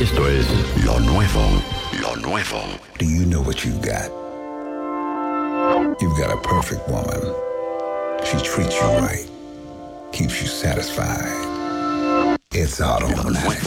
Esto es lo nuevo, lo nuevo. Do you know what you got? You've got a perfect woman. She treats you right, keeps you satisfied. It's automatic.